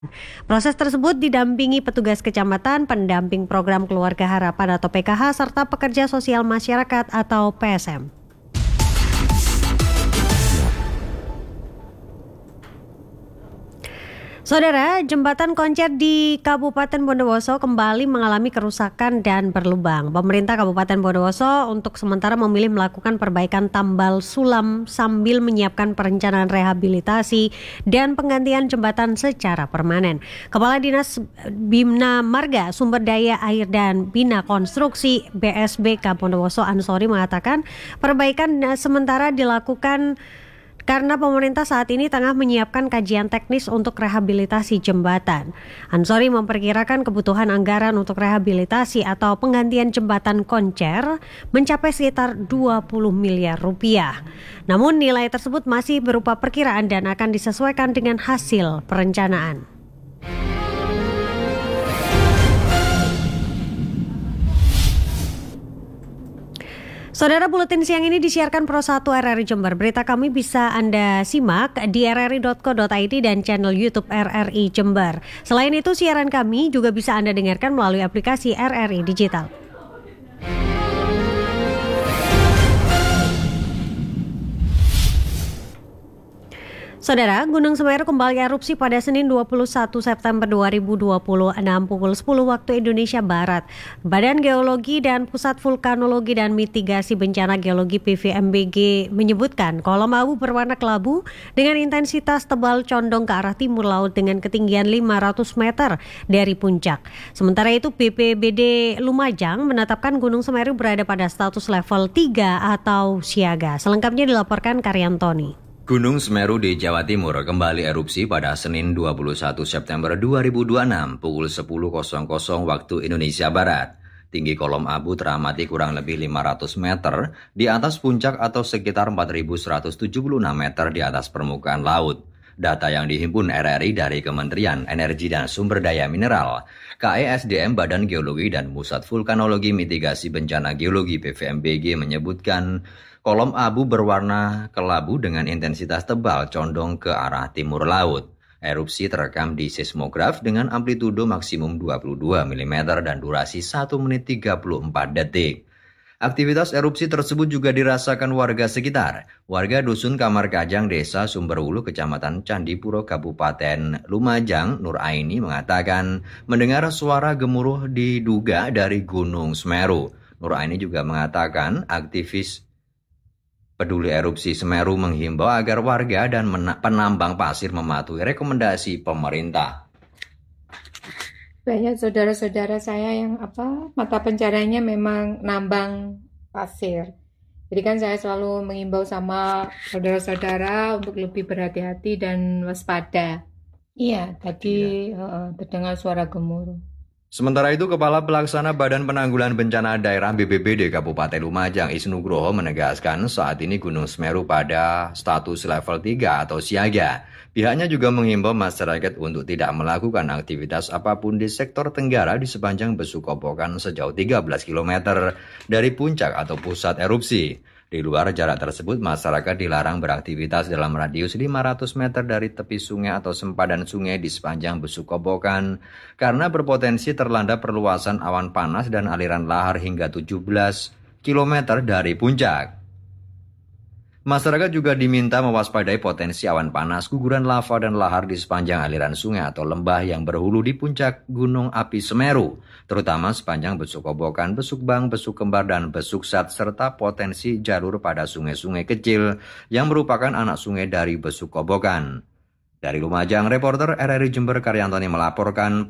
Proses tersebut didampingi petugas kecamatan, pendamping program Keluarga Harapan atau PKH, serta pekerja sosial masyarakat atau PSM. Saudara, jembatan Koncer di Kabupaten Bondowoso kembali mengalami kerusakan dan berlubang. Pemerintah Kabupaten Bondowoso untuk sementara memilih melakukan perbaikan tambal sulam sambil menyiapkan perencanaan rehabilitasi dan penggantian jembatan secara permanen. Kepala Dinas Bina Marga, Sumber Daya Air dan Bina Konstruksi BSBK Bondowoso Ansori mengatakan perbaikan sementara dilakukan karena pemerintah saat ini tengah menyiapkan kajian teknis untuk rehabilitasi jembatan. Ansori memperkirakan kebutuhan anggaran untuk rehabilitasi atau penggantian jembatan Koncer mencapai sekitar 20 miliar rupiah. Namun nilai tersebut masih berupa perkiraan dan akan disesuaikan dengan hasil perencanaan. Saudara, buletin siang ini disiarkan Pro 1 RRI Jember. Berita kami bisa Anda simak di rri.co.id dan channel YouTube RRI Jember. Selain itu, siaran kami juga bisa Anda dengarkan melalui aplikasi RRI Digital. Saudara, Gunung Semeru kembali erupsi pada Senin 21 September 2026 pukul 10 waktu Indonesia Barat. Badan Geologi dan Pusat Vulkanologi dan Mitigasi Bencana Geologi PVMBG menyebutkan kolom abu berwarna kelabu dengan intensitas tebal condong ke arah timur laut dengan ketinggian 500 meter dari puncak. Sementara itu BPBD Lumajang menetapkan Gunung Semeru berada pada status level 3 atau siaga. Selengkapnya dilaporkan Karyantoni. Gunung Semeru di Jawa Timur kembali erupsi pada Senin 21 September 2026 pukul 10.00 waktu Indonesia Barat. Tinggi kolom abu teramati kurang lebih 500 meter di atas puncak atau sekitar 4.176 meter di atas permukaan laut. Data yang dihimpun RRI dari Kementerian Energi dan Sumber Daya Mineral, KESDM Badan Geologi dan Pusat Vulkanologi Mitigasi Bencana Geologi PVMBG menyebutkan kolom abu berwarna kelabu dengan intensitas tebal condong ke arah timur laut. Erupsi terekam di seismograf dengan amplitudo maksimum 22 mm dan durasi 1 menit 34 detik. Aktivitas erupsi tersebut juga dirasakan warga sekitar. Warga Dusun Kamar Kajang, Desa Sumberwulu, Kecamatan Candipuro, Kabupaten Lumajang, Nur Aini mengatakan mendengar suara gemuruh diduga dari Gunung Semeru. Nur Aini juga mengatakan aktivis peduli erupsi Semeru menghimbau agar warga dan penambang pasir mematuhi rekomendasi pemerintah. Banyak saudara-saudara saya yang mata pencariannya memang nambang pasir. Jadi kan saya selalu mengimbau sama saudara-saudara untuk lebih berhati-hati dan waspada. Iya, tadi terdengar suara gemuruh. Sementara itu, Kepala Pelaksana Badan Penanggulangan Bencana Daerah BPBD Kabupaten Lumajang Isnugroho menegaskan saat ini Gunung Semeru pada status level 3 atau siaga. Pihaknya juga menghimbau masyarakat untuk tidak melakukan aktivitas apapun di sektor tenggara di sepanjang Besukobokan sejauh 13 km dari puncak atau pusat erupsi. Di luar jarak tersebut, masyarakat dilarang beraktivitas dalam radius 500 meter dari tepi sungai atau sempadan sungai di sepanjang Besukobokan karena berpotensi terlanda perluasan awan panas dan aliran lahar hingga 17 km dari puncak. Masyarakat juga diminta mewaspadai potensi awan panas, guguran lava dan lahar di sepanjang aliran sungai atau lembah yang berhulu di puncak Gunung Api Semeru, terutama sepanjang Besukobokan, Besukbang, Besuk Kembar, dan Besuksat, serta potensi jalur pada sungai-sungai kecil yang merupakan anak sungai dari Besukobokan. Dari Lumajang, reporter RRI Jember Karyantoni melaporkan.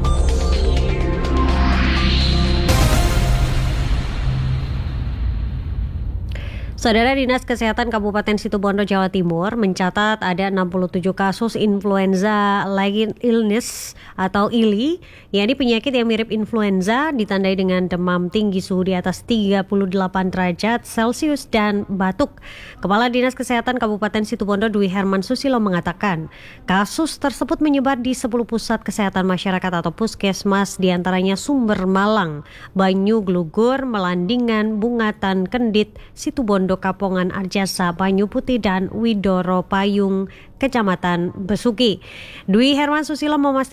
Saudara, Dinas Kesehatan Kabupaten Situbondo, Jawa Timur mencatat ada 67 kasus influenza lain illness atau ILI, yakni penyakit yang mirip influenza ditandai dengan demam tinggi, suhu di atas 38 derajat Celcius dan batuk. Kepala Dinas Kesehatan Kabupaten Situbondo Dwi Herman Susilo mengatakan, kasus tersebut menyebar di 10 pusat kesehatan masyarakat atau puskesmas, diantaranya Sumber Malang, Banyu Glugur, Melandingan, Bungatan, Kendit, Situbondo, Pondok Kapongan Arjasa Banyu Putih dan Widoro Payung Kecamatan Besuki. Dwi Herman Susilo memastikan